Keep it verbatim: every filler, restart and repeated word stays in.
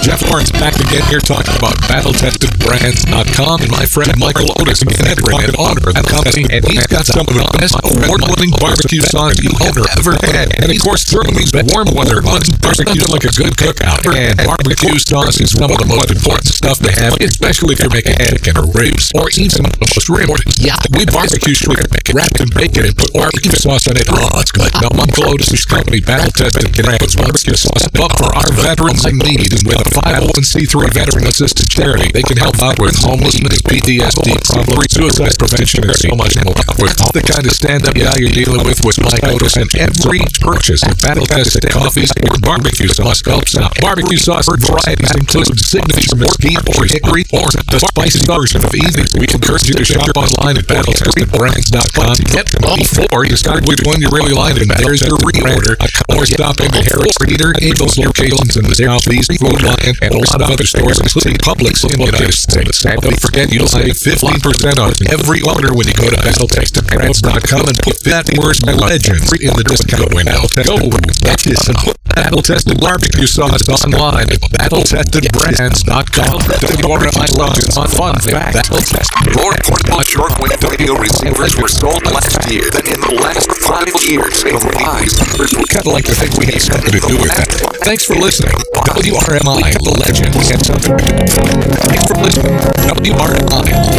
Jeff Lawrence back again here talking about battle tested brands dot com, and my friend Michael Otis again entering an honor of the company, and he's got some of the best award-winning barbecue sauce you owner ever had. And of course, during these warm weather months, barbecue is like a good cookout, and barbecue sauce is some of the most important stuff to have, especially if you're making chicken or ribs, or even shrimp. Yeah, we barbecue shrimp, wrapped in bacon and put barbecue sauce on it. Oh, it's good. Now, Michael Otis' company, Battle Tested, can put barbecue sauce up for our veterans in need, and with a five oh one c three veteran-assisted charity, they can help out with homelessness, P T S D problems, suicide prevention, and so much more. With the kind of stand-up guy you're dealing with with Mike Otis, and every purchase of Battle Tested coffees or barbecue sauce helps out. Barbecue sauce varieties include signature mesquite or hickory, or the spicy version of either. We encourage you to shop online at battle tested brands dot com to get them before you start which one you really like, and there's your reorder. Or stop into Harris Teeter, Eagles locations in the Southeast, Food Lion, and a lot of other stores, including Publix in the United States. And don't forget, you'll save fifteen percent on every order when you go to battle tested brands dot com and put that word legend in the discount window. Go get you some Battle Tested barbecue sauce online at battle tested brands dot com. Your legends on fun fact. Battle Tested. More portable shortwave radio receivers were sold last year than in the last five years combined. We kind of like to think we had something to do with that. Thanks for listening. W R M I, the legend. We had something to do. Thanks for listening. W R M I.